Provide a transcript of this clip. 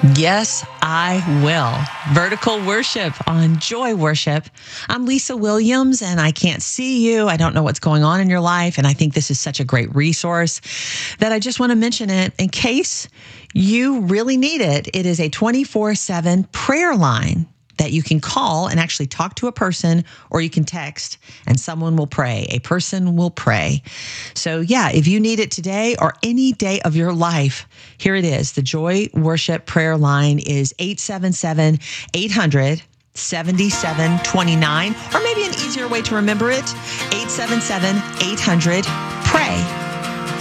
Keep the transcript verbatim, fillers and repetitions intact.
Yes, I will. Vertical worship on Joy Worship. I'm Lisa Williams, and I can't see you. I don't know what's going on in your life, and I think this is such a great resource that I just want to mention it in case you really need it. It is a twenty-four seven prayer line that you can call and actually talk to a person, or you can text and someone will pray. A person will pray. So yeah, if you need it today or any day of your life, here it is. The Joy Worship prayer line is eight seven seven, eight hundred, seventy-seven twenty-nine, or maybe an easier way to remember it, eight seven seven, eight hundred, pray.